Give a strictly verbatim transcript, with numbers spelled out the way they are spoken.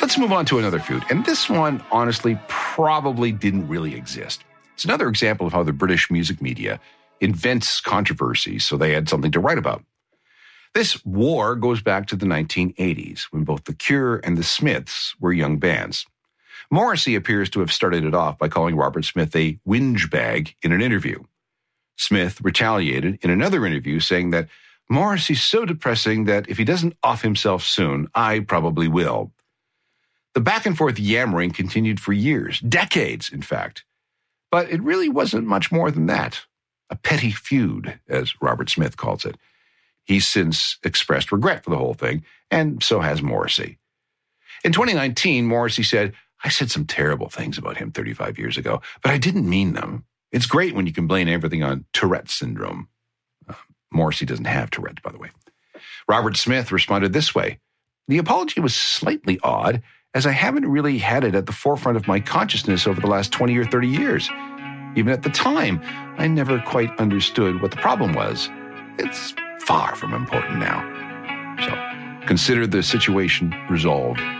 Let's move on to another feud. And this one, honestly, probably didn't really exist. It's another example of how the British music media invents controversies so they had something to write about. This war goes back to the nineteen eighties, when both The Cure and The Smiths were young bands. Morrissey appears to have started it off by calling Robert Smith a whinge bag in an interview. Smith retaliated in another interview, saying that Morrissey's so depressing that if he doesn't off himself soon, I probably will. The back and forth yammering continued for years, decades, in fact. But it really wasn't much more than that. A petty feud, as Robert Smith calls it. He's since expressed regret for the whole thing, and so has Morrissey. In twenty nineteen, Morrissey said, I said some terrible things about him thirty-five years ago, but I didn't mean them. It's great when you can blame everything on Tourette's syndrome. Uh, Morrissey doesn't have Tourette's, by the way. Robert Smith responded this way. The apology was slightly odd, as I haven't really had it at the forefront of my consciousness over the last twenty or thirty years. Even at the time, I never quite understood what the problem was. It's far from important now. So, consider the situation resolved.